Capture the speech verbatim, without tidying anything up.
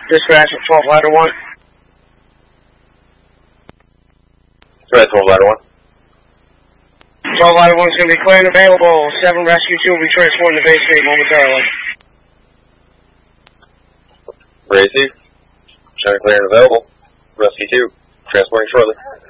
Dispatch at twelve Ladder one. Red twelve Ladder one. twelve Ladder one is going to be clear and available. seven Rescue two will be transported to base gate momentarily. Receive. Showing clear and available. Rescue two, transporting shortly.